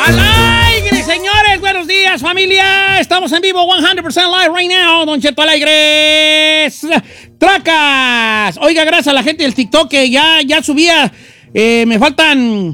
¡Al aire, señores! ¡Buenos días, familia! Estamos en vivo 100% live right now. Don Cheto al aire. ¡Tracas! Oiga, gracias a la gente del TikTok que ya subía. Me faltan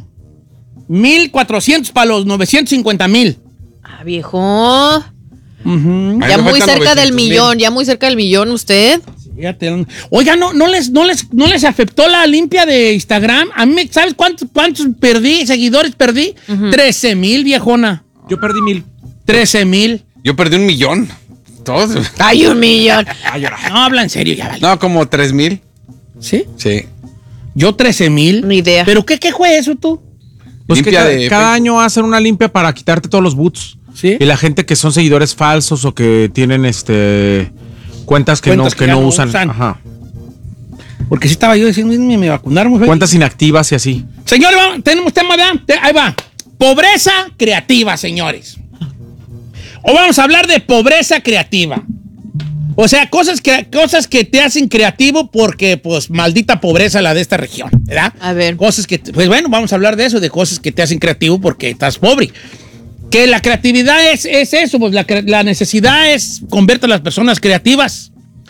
1,400 para los 950,000. Ah, viejo. Ya muy cerca del millón. Ya muy cerca del millón, usted. Fíjate. Oiga, ¿no les afectó la limpia de Instagram? A mí, ¿sabes cuántos seguidores perdí? 13,000, viejona. Yo perdí 1,000. 13,000. Yo perdí 1,000,000. Todos. ¡Ay, 1,000,000! No, habla en serio, ya vale. No, como 3,000. ¿Sí? Sí. Yo 13,000. Ni idea. ¿Pero qué fue eso tú? Pues que Limpia de cada Facebook. año hacen una limpia para quitarte todos los boots. ¿Sí? Y la gente que son seguidores falsos o que tienen cuentas que no usan. Ajá. Porque sí estaba yo diciendo, me vacunaron. Cuentas inactivas y así. Señores, tenemos tema, ¿verdad? Ahí va. Pobreza creativa, señores. Hoy vamos a hablar de pobreza creativa. O sea, cosas que te hacen creativo porque, pues, maldita pobreza la de esta región, ¿verdad? A ver. Cosas que, pues bueno, vamos a hablar de eso, de cosas que te hacen creativo porque estás pobre. Que la creatividad es eso, pues la necesidad es convertir a las personas creativas.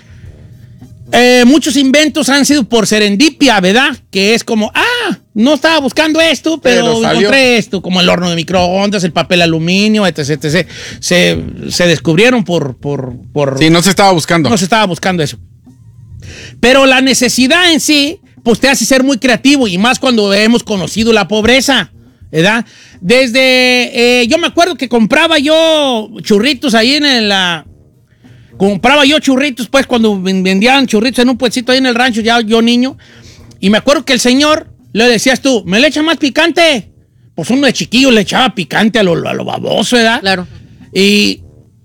Muchos inventos han sido por serendipia, ¿verdad? Que es como, no estaba buscando esto, pero encontré esto, como el horno de microondas, el papel aluminio, etc. Se descubrieron por... Sí, no se estaba buscando. No se estaba buscando eso. Pero la necesidad en sí, pues te hace ser muy creativo, y más cuando hemos conocido la pobreza, ¿verdad? Yo me acuerdo que compraba yo churritos ahí Compraba yo churritos, pues, cuando vendían churritos en un puestito ahí en el rancho, ya yo niño. Y me acuerdo que el señor, le decías tú, ¿me le echa más picante? Pues uno de chiquillo le echaba picante a lo baboso, ¿verdad? Claro. Y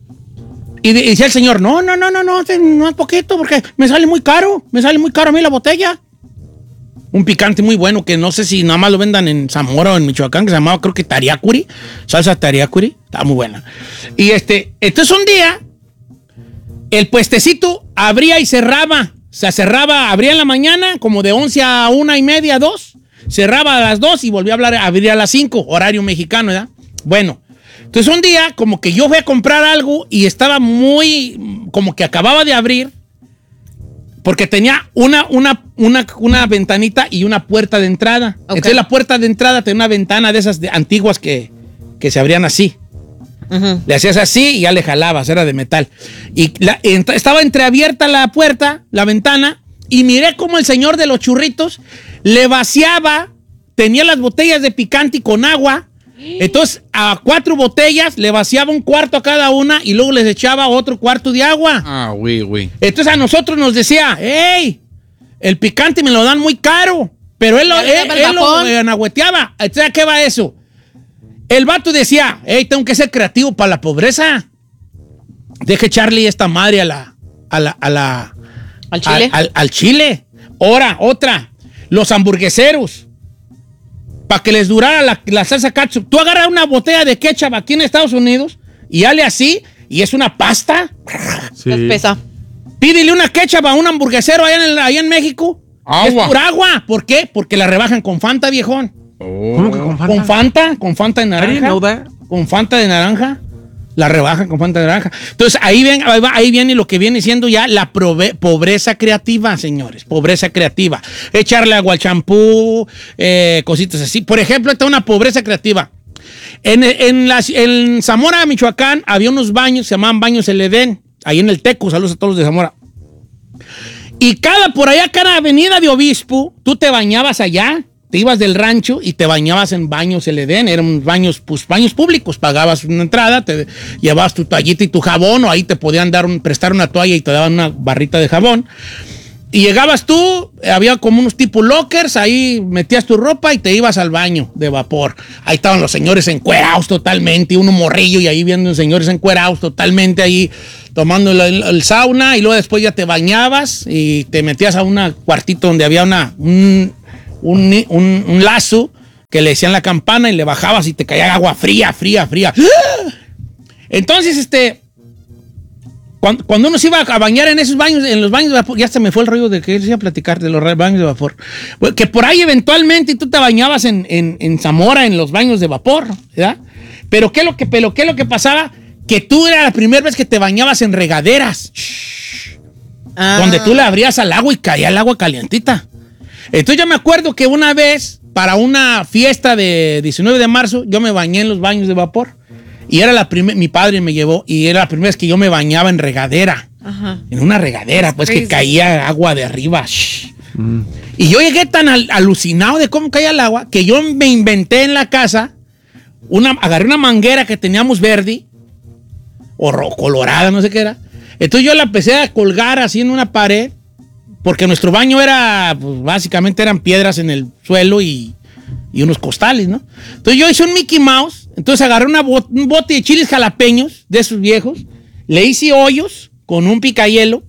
decía el señor, no es poquito, porque me sale muy caro a mí la botella. Un picante muy bueno, que no sé si nada más lo vendan en Zamora o en Michoacán, que se llamaba, creo que tariacuri, salsa tariacuri, está muy buena. Y entonces un día, el puestecito abría y cerraba. O sea, abría en la mañana, como de 11 a 1:30, 2. Cerraba a las 2 y volvía a abrir a las 5, horario mexicano, ¿verdad? Bueno, entonces un día, como que yo fui a comprar algo y estaba como que acababa de abrir, porque tenía una ventanita y una puerta de entrada. Okay. Entonces la puerta de entrada tenía una ventana de esas antiguas que se abrían así. Le hacías así y ya le jalabas, era de metal. Y estaba entreabierta la puerta, la ventana, y miré cómo el señor de los churritos le vaciaba, tenía las botellas de picante con agua. Entonces, a 4 botellas le vaciaba un cuarto a cada una y luego les echaba otro cuarto de agua. Oui. Entonces a nosotros nos decía, ¡hey! El picante me lo dan muy caro. Pero él lo anahueteaba. Entonces, ¿a qué va eso? El vato decía, hey, tengo que ser creativo para la pobreza. Deje echarle esta madre ¿al chile? Al chile. Ahora, otra. Los hamburgueseros. Para que les durara la salsa ketchup. Tú agarras una botella de ketchup aquí en Estados Unidos y dale así, y es una pasta. Sí. Es pesa. Pídele una ketchup a un hamburguesero allá en México. Agua. Es pura agua. ¿Por qué? Porque la rebajan con Fanta, viejón. ¿Cómo que con Fanta? Con Fanta de naranja. I didn't know that. Con Fanta de naranja. La rebajan con Fanta de naranja. Entonces, ahí viene lo que viene siendo ya la pobreza creativa, señores. Pobreza creativa. Echarle agua al champú, cositas así. Por ejemplo, está una pobreza creativa. En Zamora, Michoacán, había unos baños, se llamaban Baños El Edén. Ahí en el Teco, saludos a todos los de Zamora. Y cada avenida de Obispo, tú te bañabas allá. Te ibas del rancho y te bañabas en Baños El Edén, eran baños públicos, pagabas una entrada, te llevabas tu toallita y tu jabón, o ahí te podían prestar una toalla y te daban una barrita de jabón. Y llegabas tú, había como unos tipo lockers, ahí metías tu ropa y te ibas al baño de vapor. Ahí estaban los señores encuerados totalmente, uno morrillo, y ahí viendo señores encuerados totalmente ahí tomando el sauna, y luego después ya te bañabas y te metías a un cuartito donde había un lazo que le decían la campana, y le bajabas y te caía agua fría. Entonces, cuando uno se iba a bañar en esos baños, en los baños de vapor, ya se me fue el rollo de que les iba a platicar de los baños de vapor. Que por ahí eventualmente tú te bañabas en Zamora, en los baños de vapor, ¿verdad? Pero ¿qué es lo que pasaba? Que tú era la primera vez que te bañabas en regaderas. Donde tú le abrías al agua y caía el agua calientita. Entonces yo me acuerdo que una vez, para una fiesta de 19 de marzo, yo me bañé en los baños de vapor. Y era mi padre me llevó, y era la primera vez que yo me bañaba en regadera. Ajá. En una regadera, pues que caía agua de arriba. Y yo llegué tan alucinado de cómo caía el agua, que yo me inventé en la casa, agarré una manguera que teníamos verde, o colorada, no sé qué era. Entonces yo la empecé a colgar así en una pared, porque nuestro baño era, pues básicamente eran piedras en el suelo y unos costales, ¿no? Entonces yo hice un Mickey Mouse, entonces agarré un bote de chiles jalapeños, de esos viejos, le hice hoyos con un picahielo,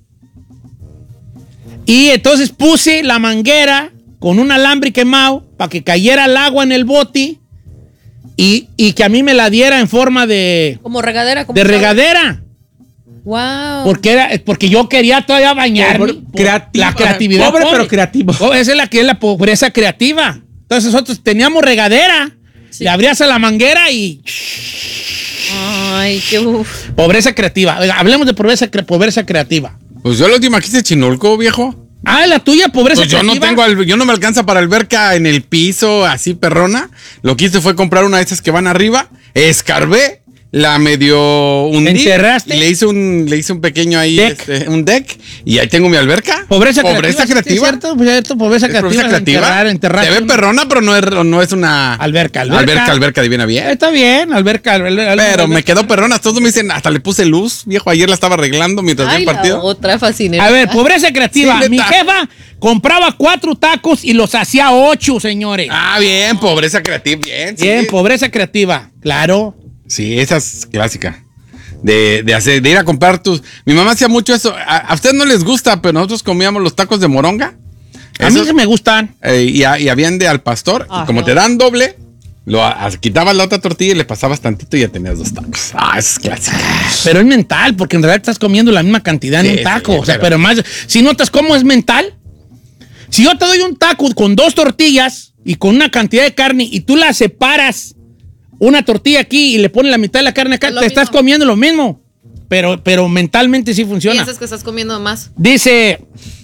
y entonces puse la manguera con un alambre quemado para que cayera el agua en el bote y que a mí me la diera en forma de... Como regadera. De regadera. Wow. Porque yo quería todavía bañarme. La creatividad. Pobre, pero creativo. Esa es la pobreza creativa. Entonces nosotros teníamos regadera. Sí. Le abrías a la manguera y... Ay, qué Pobreza creativa. Oiga, hablemos de pobreza creativa. Pues yo la última que hice Chinulco, viejo. La tuya, pobreza pues creativa. Yo no me alcanza para alberca en el piso, así perrona. Lo que hice fue comprar una de esas que van arriba, escarbé, la medio hundí. ¿Enterraste? Y le hice un pequeño ahí, un deck, y ahí tengo mi alberca. Pobreza creativa. ¿Cierto? Pobreza creativa. Enterrar. Se ve perrona, pero no es una... Alberca divina bien. Está bien, alberca. Pero me quedó perrona. Todos me dicen, hasta le puse luz, viejo. Ayer la estaba arreglando mientras vi el partido. Otra fascinante. A ver, pobreza creativa. Sí, mi jefa compraba 4 tacos y los hacía 8, señores. Bien, pobreza creativa. Bien, pobreza creativa. Claro. Sí, esa es clásica. De ir a comprar Mi mamá hacía mucho eso. A ustedes no les gusta, pero nosotros comíamos los tacos de moronga. A mí sí me gustan. Y habían de al pastor. Y como te dan doble, quitabas la otra tortilla y le pasabas tantito y ya tenías 2 tacos. Eso es clásica. Pero es mental, porque en realidad estás comiendo la misma cantidad en un taco. O sea, pero más... Si notas cómo es mental, si yo te doy un taco con 2 tortillas y con una cantidad de carne y tú la separas... Una tortilla aquí y le pones la mitad de la carne acá, te estás comiendo lo mismo. Pero mentalmente sí funciona. Piensas que estás comiendo más. Dice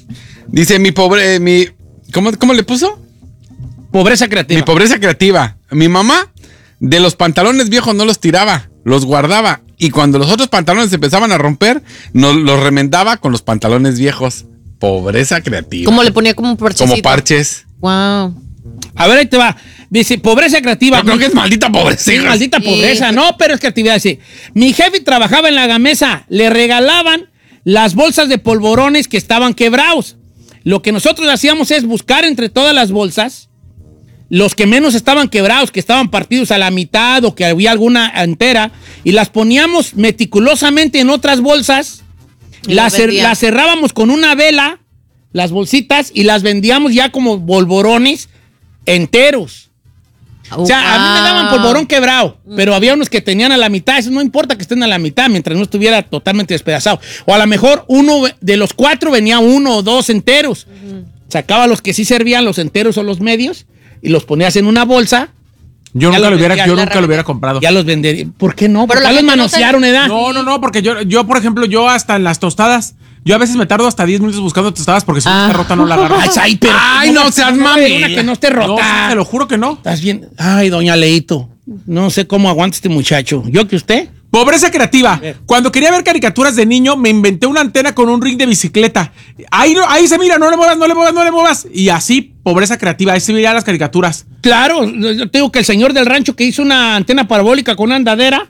¿cómo le puso? Pobreza creativa. Mi pobreza creativa. Mi mamá de los pantalones viejos no los tiraba, los guardaba. Y cuando los otros pantalones empezaban a romper, los remendaba con los pantalones viejos. Pobreza creativa. ¿Cómo le ponía como parchecito? Como parches. Wow. A ver, ahí te va. Dice, pobreza creativa. Yo creo que es maldita pobreza. Sí, maldita pobreza. No, pero es creatividad. Dice, mi jefe trabajaba en la Gamesa. Le regalaban las bolsas de polvorones que estaban quebrados. Lo que nosotros hacíamos es buscar entre todas las bolsas los que menos estaban quebrados, que estaban partidos a la mitad o que había alguna entera, y las poníamos meticulosamente en otras bolsas. Las cerrábamos con una vela, las bolsitas, y las vendíamos ya como polvorones enteros. O sea, a mí me daban polvorón quebrado, pero había unos que tenían a la mitad. Eso no importa que estén a la mitad mientras no estuviera totalmente despedazado. O a lo mejor uno de los 4 venía 1 o 2 enteros. Sacaba los que sí servían, los enteros o los medios, y los ponías en una bolsa. Yo nunca lo hubiera comprado. Ya los vendería. ¿Por qué no? Porque ya los manosearon, ¿edad? No, porque yo, por ejemplo, yo hasta en las tostadas, yo a veces me tardo hasta 10 minutos buscando tostadas porque si no está rota no la agarro. Ay, no seas mami. Una que no esté rota. No, te lo juro que no. Estás bien. Ay, doña Leito. No sé cómo aguanta este muchacho. ¿Yo que usted? Pobreza creativa. Cuando quería ver caricaturas de niño, me inventé una antena con un ring de bicicleta. Ahí se mira, no le muevas. Y así, pobreza creativa, ahí se veían las caricaturas. Claro, yo te digo que el señor del rancho que hizo una antena parabólica con una andadera.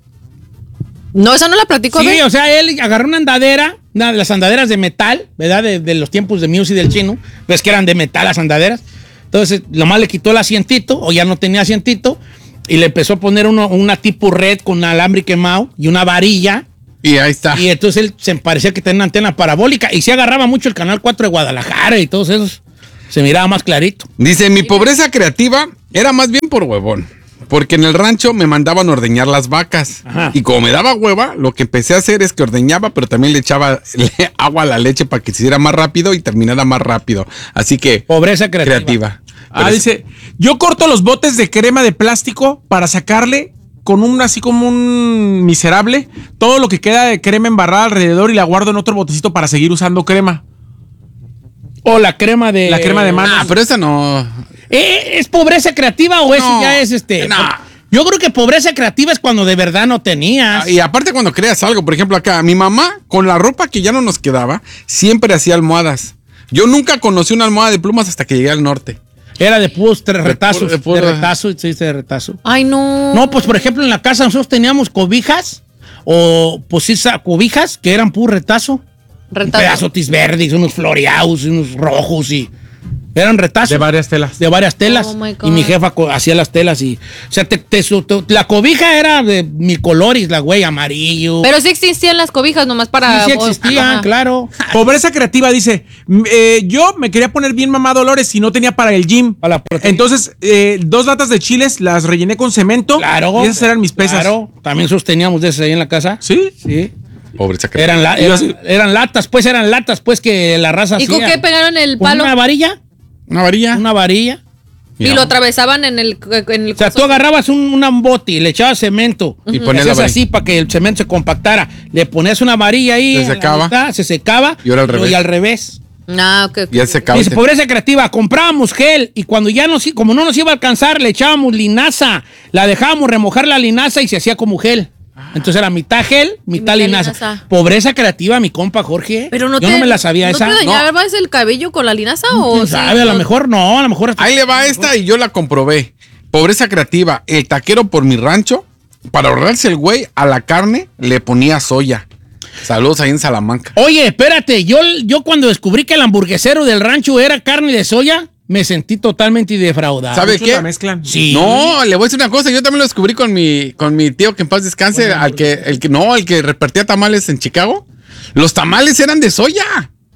No, esa no la platicó. Sí, o sea, él agarró una andadera, una de las andaderas de metal, ¿verdad? De los tiempos de Muse y del Chino. Ves que eran de metal las andaderas. Entonces, nomás le quitó el asientito, o ya no tenía asientito, y le empezó a poner una tipo red con alambre quemado y una varilla. Y ahí está. Y entonces él se parecía que tenía una antena parabólica y se agarraba mucho el Canal 4 de Guadalajara y todos esos. Se miraba más clarito. Dice, mi pobreza creativa era más bien por huevón. Porque en el rancho me mandaban ordeñar las vacas. Ajá. Y como me daba hueva, lo que empecé a hacer es que ordeñaba, pero también le echaba agua a la leche para que se hiciera más rápido y terminara más rápido. Así que... Pobreza creativa. Dice, yo corto los botes de crema de plástico para sacarle así como un miserable todo lo que queda de crema embarrada alrededor y la guardo en otro botecito para seguir usando crema. O la crema de... La crema de manos. Ah, pero esa no... ¿Es pobreza creativa o eso No, ya es no. Yo creo que pobreza creativa es cuando de verdad no tenías. Y aparte cuando creas algo, por ejemplo acá, mi mamá con la ropa que ya no nos quedaba, siempre hacía almohadas. Yo nunca conocí una almohada de plumas hasta que llegué al norte. Era de puros retazos. de puro- De retazo, sí, de retazo. Ay, no. No, pues por ejemplo en la casa nosotros teníamos cobijas o pues esas cobijas que eran puro retazo. Retazo. Pedazotis verdes, unos floreados, unos rojos y eran retazos. De varias telas. De varias telas. Oh, my God. Y mi jefa hacía las telas y... O sea, la cobija era de mi colores, la güey, amarillo. Pero sí existían las cobijas nomás para... sí existían, Ajá. claro. Pobreza creativa dice, yo me quería poner bien mamá Dolores y no tenía para el gym. Para la proteína. Entonces, 2 latas de chiles las rellené con cemento. Claro. Y esas eran mis pesas. Claro. También sosteníamos de esas ahí en la casa. ¿Sí? Sí. Pobreza creativa. Eran latas, pues que la raza ¿Y con hacía. qué pegaron el ¿Con palo? una varilla? Una varilla. Una varilla. Y lo atravesaban en el O sea, tú agarrabas un bote y le echabas cemento. Y Y ponías la hacías varilla. así para que el cemento se compactara. Le ponías una varilla ahí. Se en la secaba. mitad, se secaba. Y ahora al revés. Y al revés. Ah, ok. Y ya se acaba. Dice, pobreza creativa, comprábamos gel y cuando como no nos iba a alcanzar, le echábamos linaza. La dejábamos remojar la linaza y se hacía como gel. Entonces era mitad gel, mitad mitad linaza. linaza. Pobreza creativa, mi compa Jorge. Pero Yo no me la sabía esa. ¿No te dañabas el cabello con la linaza o ¿Quién sabe? A lo mejor no, a lo mejor... Ahí le va esta y yo la comprobé. Pobreza creativa. El taquero por mi rancho, para ahorrarse el güey, a la carne le ponía soya. Saludos ahí en Salamanca. Oye, espérate, yo cuando descubrí que el hamburguesero del rancho era carne de soya, me sentí totalmente defraudado. ¿Sabe Muchos qué? la mezclan. Sí. No, le voy a decir una cosa. Yo también lo descubrí con mi tío que en paz descanse, el que repartía tamales en Chicago. Los tamales eran de soya.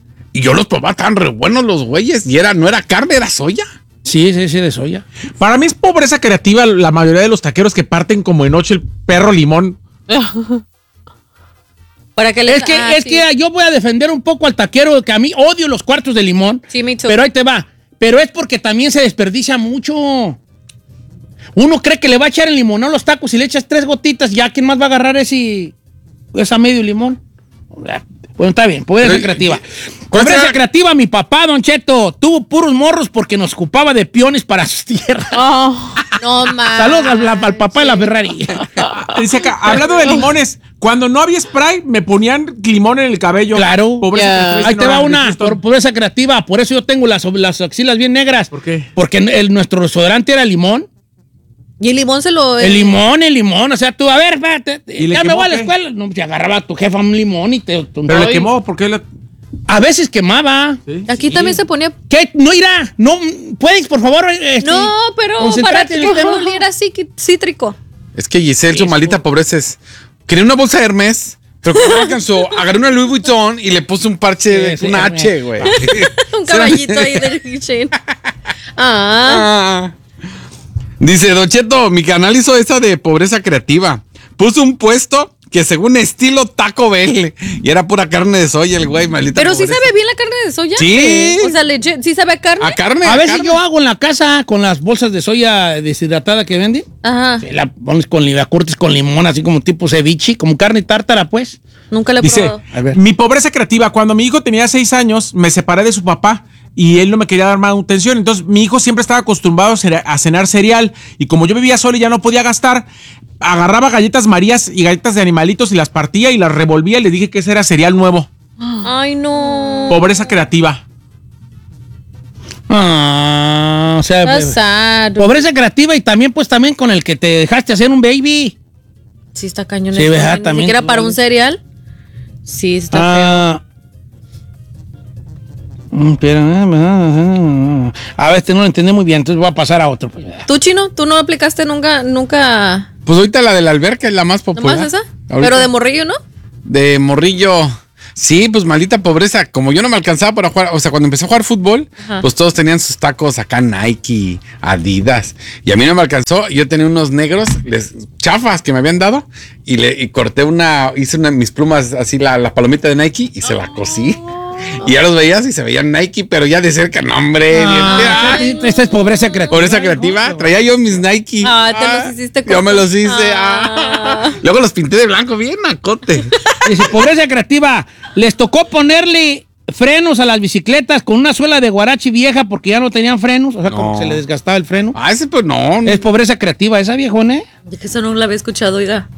Y yo los probaba tan re buenos los güeyes. Y no era carne, era soya. Sí, de soya. Para mí es pobreza creativa la mayoría de los taqueros que parten como en 8 el perro limón. Para que Es que yo voy a defender un poco al taquero, que a mí odio los cuartos de limón. Sí, me too. Pero ahí te va. Pero es porque también se desperdicia mucho. Uno cree que le va a echar el limón a los tacos y le echas 3 gotitas, ya quién más va a agarrar esa medio limón. Bueno, está bien, pobreza Pero, creativa. ¿cuál Pobreza será? creativa, mi papá, Don Cheto, tuvo puros morros porque nos ocupaba de peones para sus tierras. Oh, no más. Saludos al papá de la Ferrari. Dice acá, hablando de limones, cuando no había spray, me ponían limón en el cabello. Claro. Pobreza Ya. creativa, Ahí te va ignorante, una Houston. pobreza creativa. Por eso yo tengo las axilas bien negras. ¿Por qué? Porque nuestro desodorante era limón. Y el limón se lo... El limón. O sea, tú, a ver, espérate, ¿Y le ya me quemó voy a la qué? escuela. No, te agarraba a tu jefa un limón y te... Pero le quemó, ¿por qué? A veces quemaba. ¿Sí? Aquí también se ponía... ¿Qué? No irá. No, ¿puedes, por favor? No, pero para concentrarte que en el tema? no oliera así cítrico. Es que Giselle, su Eso. maldita pobreza es... Quería una bolsa de Hermes, pero como no alcanzó, agarró una Louis Vuitton y le puso un parche, Sí, una sí, H, güey. Un caballito ahí del chain. Ah. Ah. Dice, Don Cheto, mi canal hizo esa de pobreza creativa. Puso un puesto que según estilo Taco Bell. Y era pura carne de soya el güey, maldita Pero sí pobreza. sabe bien la carne de soya. Sí. O sea, legit, sí sabe a carne. A carne. A veces carne. yo hago en la casa con las bolsas de soya deshidratada que venden. Ajá. La pones la curtes con limón, así como tipo ceviche, como carne tártara, pues. Nunca le he Dice, probado. A ver. mi pobreza creativa, cuando mi hijo tenía 6 años, me separé de su papá y él no me quería dar manutención. Entonces, mi hijo siempre estaba acostumbrado a cenar cereal y como yo vivía solo y ya no podía gastar, agarraba galletas Marías y galletas de animalitos y las partía y las revolvía y le dije que ese era cereal nuevo. Ay, no. Pobreza creativa. O sea, That's sad. pobreza creativa y también, pues, también con el que te dejaste hacer un baby. Sí, está cañón. Sí, eso, ¿verdad? Ni También, siquiera para un cereal. Sí, está feo. A ver, este no lo entendí muy bien, entonces voy a pasar a otro. Pues. ¿Tú, Chino? ¿Tú no aplicaste nunca Pues ahorita la de la alberca es la más popular. nomás esa? Ahorita. Pero de morrillo, ¿no? De morrillo. Sí, pues maldita pobreza. Como yo no me alcanzaba para jugar, o sea, cuando empecé a jugar fútbol, pues todos tenían sus tacos acá Nike, Adidas. Y a mí no me alcanzó. Yo tenía unos negros, chafas que me habían dado. Y corté mis plumas así, la palomita de Nike y se la cosí. Y ya los veías y se veían Nike, pero ya de cerca, no, hombre. Esta es pobreza creativa. Pobreza creativa. Traía yo mis Nike. Te los hiciste Yo me los hice. Luego los pinté de blanco, bien macote. Dice, pobreza creativa. Les tocó ponerle frenos a las bicicletas con una suela de guarachi vieja porque ya no tenían frenos. O sea, como que se le desgastaba el freno. Ese pues no. Es pobreza creativa esa, viejón, ¿eh? Que eso no la había escuchado, oiga.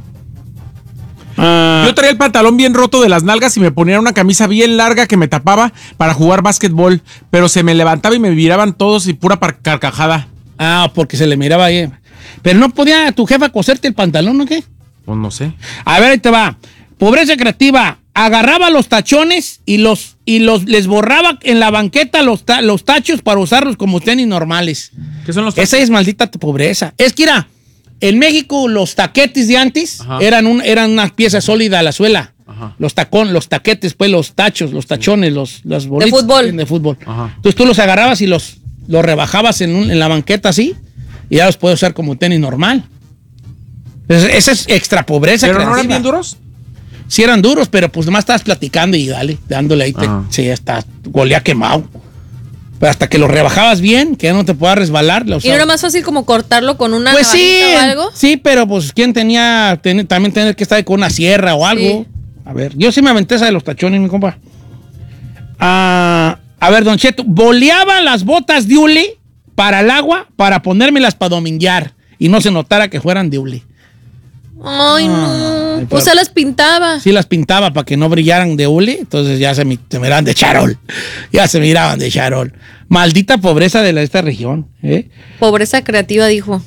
Yo traía el pantalón bien roto de las nalgas y me ponía una camisa bien larga que me tapaba para jugar básquetbol, pero se me levantaba y me miraban todos y pura carcajada. Porque se le miraba ahí. Pero no podía tu jefa coserte el pantalón, ¿o qué? Pues no sé. A ver, ahí te va. Pobreza creativa. Agarraba los tachones y les borraba en la banqueta los tachos para usarlos como tenis normales. ¿Qué son los tachos? Esa es maldita pobreza. Es que mira, en México los taquetes de antes eran una pieza sólida a la suela. Ajá. Los taquetes, pues los tachos, los tachones, los bolitas de fútbol. Ajá. Entonces tú los agarrabas y los rebajabas en la banqueta así y ya los puedes usar como tenis normal. Esa es extra pobreza. ¿Pero no eran bien duros? Sí eran duros, pero pues nomás estabas platicando y dándole ahí. Sí, hasta golea quemado. Pero hasta que lo rebajabas bien, que ya no te pueda resbalar. ¿Y no era más fácil como cortarlo con una pues navajita o algo? Sí, pero pues ¿quién también tener que estar con una sierra o algo? Sí. A ver, yo sí me aventé esa de los tachones, mi compa. A ver, Don Cheto, boleaba las botas de hule para el agua para ponérmelas para dominguear y no se notara que fueran de hule. Ay, no. O sea, las pintaba. Sí, las pintaba para que no brillaran de hule, entonces ya se miraban de charol. Ya se miraban de charol. Maldita pobreza de esta región. Pobreza creativa, dijo.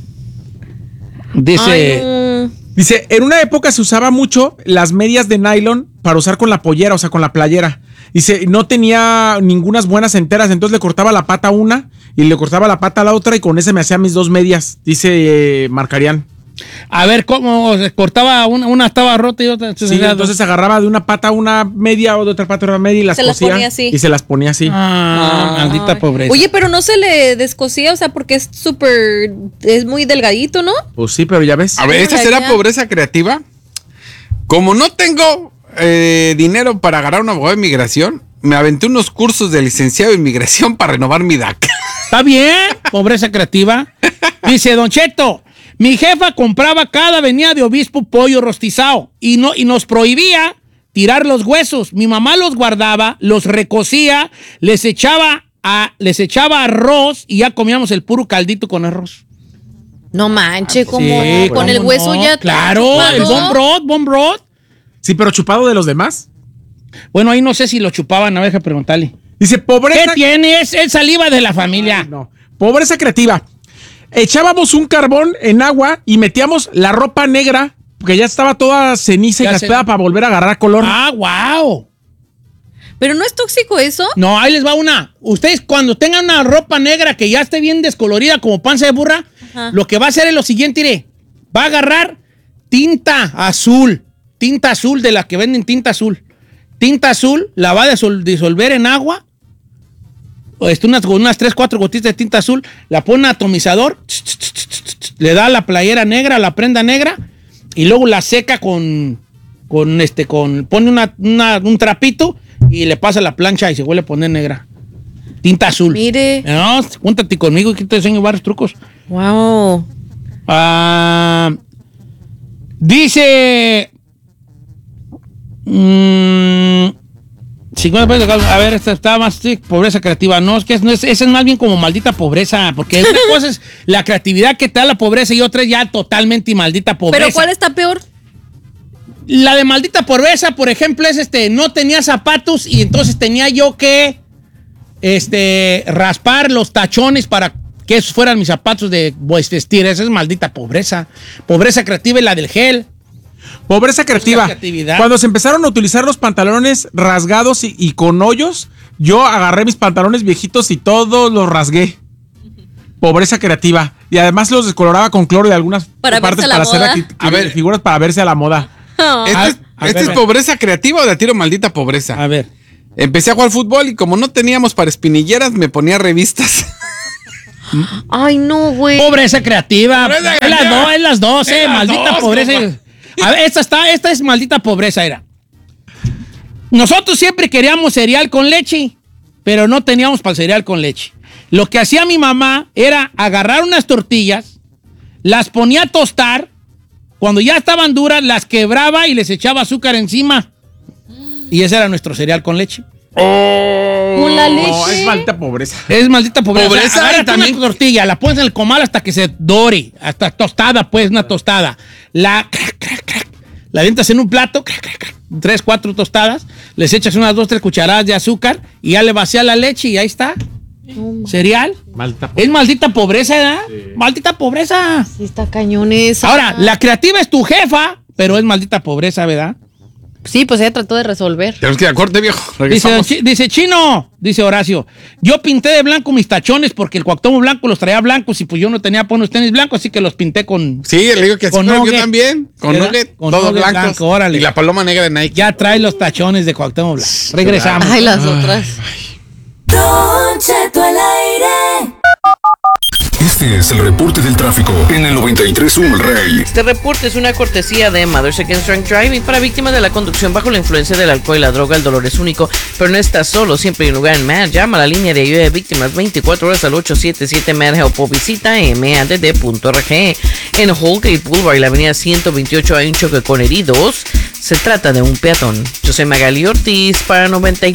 Dice, en una época se usaba mucho las medias de nylon para usar con la pollera, o sea, con la playera. Dice, no tenía ningunas buenas enteras, entonces le cortaba la pata a una y le cortaba la pata a la otra y con ese me hacía mis 2 medias, dice Marcarián. A ver, ¿cómo se cortaba? Una estaba rota y otra. Sí, entonces agarraba de una pata una media o de otra pata una media y las cosía. Y se las ponía así. Maldita pobreza. Oye, pero no se le descosía, o sea, porque es muy delgadito, ¿no? Pues sí, pero ya ves. A ver, ¿esta será pobreza creativa? Como no tengo dinero para agarrar un abogado de inmigración, me aventé unos cursos de licenciado de inmigración para renovar mi DACA. Está bien, pobreza creativa. Dice Don Cheto, mi jefa compraba cada venida de obispo pollo rostizado y nos prohibía tirar los huesos. Mi mamá los guardaba, los recocía, les echaba arroz y ya comíamos el puro caldito con arroz. No manche, como sí, con el hueso ya. Claro, chupado. El bone broth. Sí, pero chupado de los demás. Bueno, ahí no sé si lo chupaban, a ver, preguntarle. Dice, pobreza. ¿Qué tiene? Es saliva de la familia. Ay, no. Pobreza creativa. Echábamos un carbón en agua y metíamos la ropa negra, porque ya estaba toda ceniza y caspeada para volver a agarrar color. ¡Wow! ¿Pero no es tóxico eso? No, ahí les va una. Ustedes cuando tengan una ropa negra que ya esté bien descolorida como panza de burra, lo que va a hacer es lo siguiente, iré. Va a agarrar tinta azul de la que venden tinta azul. Tinta azul, la va a disolver en agua. Unas 3, 4 gotitas de tinta azul, la pone en un atomizador, le da la playera negra, la prenda negra, y luego la seca pone un trapito y le pasa la plancha y se vuelve a poner negra. Tinta azul. Mire. No, júntate conmigo y que te enseño varios trucos. Wow. Dice 50 pesos. A ver, esta está más pobreza creativa. No, esa es más bien como maldita pobreza, porque una cosa es la creatividad que te da la pobreza y otra es ya totalmente y maldita pobreza. ¿Pero cuál está peor? La de maldita pobreza, por ejemplo, es no tenía zapatos y entonces tenía yo que raspar los tachones para que esos fueran mis zapatos de vestir. Esa es maldita pobreza. Pobreza creativa es la del gel. Pobreza creativa. Cuando se empezaron a utilizar los pantalones rasgados y con hoyos, yo agarré mis pantalones viejitos y todos los rasgué. Pobreza creativa. Y además los descoloraba con cloro y algunas partes para hacer figuras para verse a la moda. ¿Esta es pobreza creativa o de a tiro maldita pobreza? A ver. Empecé a jugar fútbol y como no teníamos para espinilleras, me ponía revistas. Ay, no, güey. Pobreza creativa. Es las dos, maldita dos, pobreza. A ver, esta es maldita pobreza, era. Nosotros siempre queríamos cereal con leche, pero no teníamos para el cereal con leche. Lo que hacía mi mamá era agarrar unas tortillas, las ponía a tostar, cuando ya estaban duras, las quebraba y les echaba azúcar encima. Y ese era nuestro cereal con leche. Con la leche. No, es maldita pobreza. Es maldita pobreza. Pobreza, Agárrate y también una tortilla, la pones en el comal hasta que se dore, hasta tostada, pues, una tostada. La avientas en un plato, 3, 4 tostadas, les echas unas 2, 3 cucharadas de azúcar y ya le vacías la leche y ahí está. ¿Cereal? Es maldita pobreza, ¿verdad? Sí. Maldita pobreza. Sí, está cañón esa. Ahora, la creativa es tu jefa, pero es maldita pobreza, ¿verdad? Sí, pues ella trató de resolver. Tenemos que ir a corte, viejo. Dice Chino, dice Horacio, yo pinté de blanco mis tachones porque el Cuauhtémoc Blanco los traía blancos y pues yo no tenía unos tenis blancos, así que los pinté con... Sí, le digo que así yo también. Con nugget, todos blancos. Blanco, órale. Y la paloma negra de Nike. Ya trae los tachones de Cuauhtémoc Blanco. Regresamos. Ay, las otras. Don Cheto al aire. Este es el reporte del tráfico en el 93.1 El Rey. Este reporte es una cortesía de Mothers Against Drunk Driving para víctimas de la conducción bajo la influencia del alcohol y la droga. El dolor es único, pero no estás solo. Siempre hay un lugar en MAD. Llama a la línea de ayuda de víctimas 24 horas al 877-MAD-HELP o visita madd.org. En Holgate Boulevard y la avenida 128 hay un choque con heridos. Se trata de un peatón. Yo soy Magali Ortiz para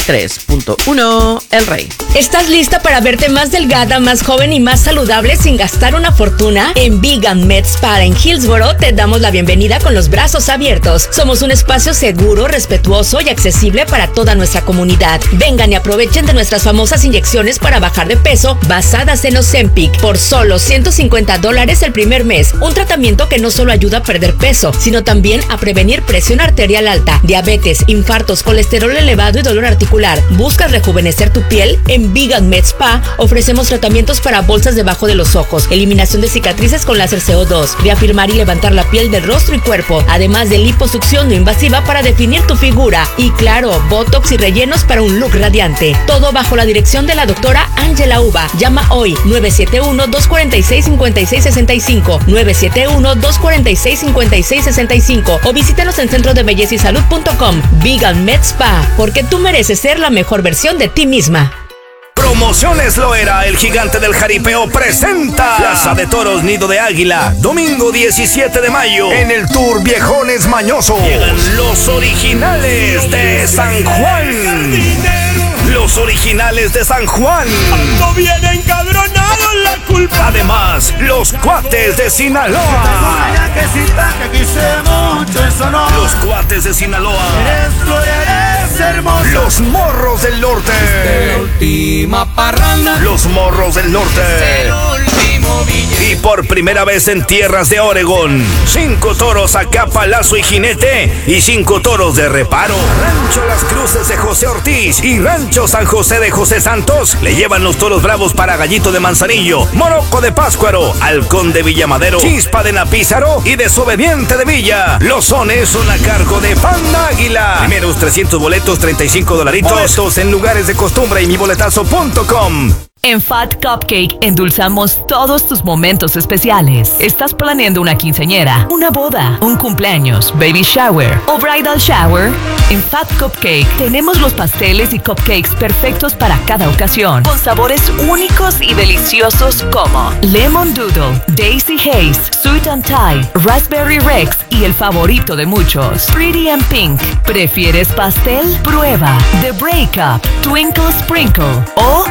93.1 El Rey. ¿Estás lista para verte más delgada, más joven y más saludable sin gastar una fortuna? En Vegan Med Spa en Hillsboro te damos la bienvenida con los brazos abiertos. Somos un espacio seguro, respetuoso y accesible para toda nuestra comunidad. Vengan y aprovechen de nuestras famosas inyecciones para bajar de peso basadas en Ozempic por solo $150 el primer mes. Un tratamiento que no solo ayuda a perder peso, sino también a prevenir presión arterial alta, diabetes, infartos, colesterol elevado y dolor articular. ¿Buscas rejuvenecer tu piel? En Vegan Med Spa ofrecemos tratamientos para bolsas debajo de los ojos, eliminación de cicatrices con láser CO2, reafirmar y levantar la piel del rostro y cuerpo, además de liposucción no invasiva para definir tu figura y claro, botox y rellenos para un look radiante. Todo bajo la dirección de la doctora Angela Uba. Llama hoy 971-246-5665, 971-246-5665 o visítanos en centrodebellezysalud.com. Vegan Med Spa, porque tú mereces ser la mejor versión de ti misma. Promociones Loera, el gigante del jaripeo, presenta Plaza de Toros Nido de Águila, domingo 17 de mayo, en el Tour Viejones Mañosos. Llegan los originales de San Juan. Los originales de San Juan. Ando bien encabronado en la culpa. Además, los cuates de Sinaloa. Los cuates de Sinaloa. Eres hermoso. Los morros del norte. Última parranda. Los morros del norte. Y por primera vez en tierras de Oregón, 5 toros a capa, lazo y jinete y 5 toros de reparo. Rancho Las Cruces de José Ortiz y Rancho San José de José Santos le llevan los toros bravos para Gallito de Manzanillo, Morocco de Páscuaro, Halcón de Villamadero, Chispa de Napízaro y Desobediente de Villa. Los sones son a cargo de Panda Águila. Primeros 300 boletos, $35. Boletos en lugares de costumbre y miboletazo.com. En Fat Cupcake endulzamos todos tus momentos especiales. ¿Estás planeando una quinceañera, una boda, un cumpleaños, baby shower o bridal shower? En Fat Cupcake tenemos los pasteles y cupcakes perfectos para cada ocasión, con sabores únicos y deliciosos como Lemon Doodle, Daisy Haze, Sweet and Thai, Raspberry Rex y el favorito de muchos, Pretty and Pink. ¿Prefieres pastel? Prueba The Breakup, Twinkle Sprinkle o